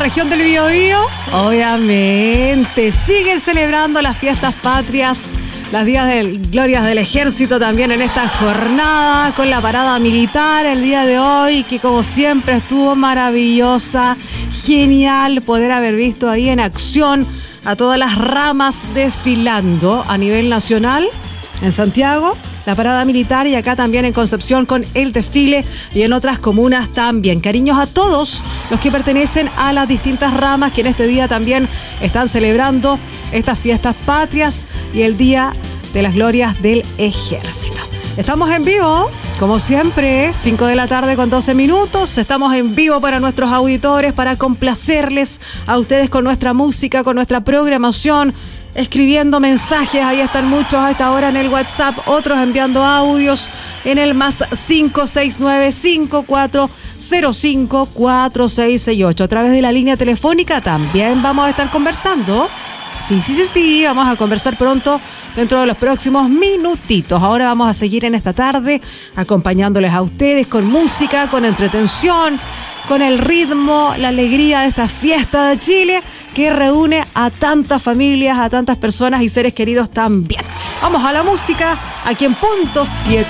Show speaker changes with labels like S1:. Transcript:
S1: región del Biobío, obviamente, siguen celebrando las fiestas patrias, las glorias del ejército también en esta jornada, con la parada militar el día de hoy, que como siempre estuvo maravillosa, genial poder haber visto ahí en acción a todas las ramas desfilando a nivel nacional en Santiago, la parada militar, y acá también en Concepción con el desfile y en otras comunas también. Cariños a todos los que pertenecen a las distintas ramas que en este día también están celebrando estas fiestas patrias y el Día de las Glorias del Ejército. Estamos en vivo, como siempre, 5 de la tarde con 12 minutos. Estamos en vivo para nuestros auditores, para complacerles a ustedes con nuestra música, con nuestra programación, escribiendo mensajes. Ahí están muchos a esta hora en el WhatsApp, otros enviando audios en el más 569-5405-4668. A través de la línea telefónica también vamos a estar conversando. Sí, vamos a conversar pronto, dentro de los próximos minutitos. Ahora vamos a seguir en esta tarde acompañándoles a ustedes con música, con entretención, con el ritmo, la alegría de esta fiesta de Chile que reúne a tantas familias, a tantas personas y seres queridos también. Vamos a la música, aquí en punto 7.